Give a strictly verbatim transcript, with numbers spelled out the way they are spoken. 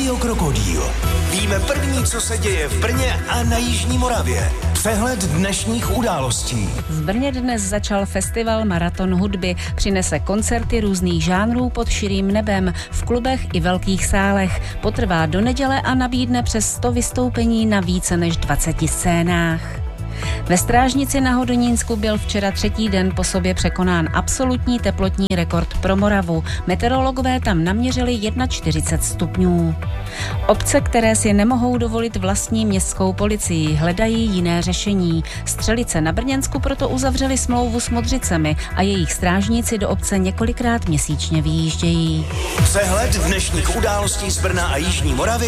Radio Krokodýl. Víme první, co se děje v Brně a na Jižní Moravě. Přehled dnešních událostí. V Brně dnes začal festival Maraton hudby. Přinese koncerty různých žánrů pod širým nebem, v klubech i velkých sálech. Potrvá do neděle a nabídne přes sto vystoupení na více než dvaceti scénách. Ve Strážnici na Hodonínsku byl včera třetí den po sobě překonán absolutní teplotní rekord pro Moravu. Meteorologové tam naměřili čtyřicet jedna stupňů. Obce, které si nemohou dovolit vlastní městskou policii, hledají jiné řešení. Střelice na Brněnsku proto uzavřeli smlouvu s Modřicemi a jejich strážníci do obce několikrát měsíčně vyjíždějí. Přehled dnešních událostí z Brna a Jižní Moravy